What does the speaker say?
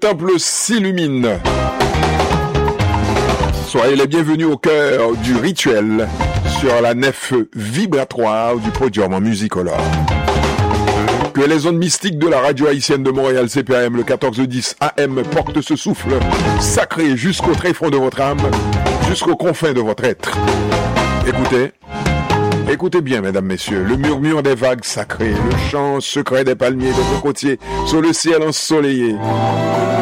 temple s'illumine. Soyez les bienvenus au cœur du rituel sur la nef vibratoire du podium en musicolore. Que les ondes mystiques de la radio haïtienne de Montréal CPAM, le 1410 AM, portent ce souffle sacré jusqu'au tréfonds de votre âme, jusqu'aux confins de votre être. Écoutez bien, mesdames, messieurs, le murmure des vagues sacrées, le chant secret des palmiers, des cocotiers, sur le ciel ensoleillé.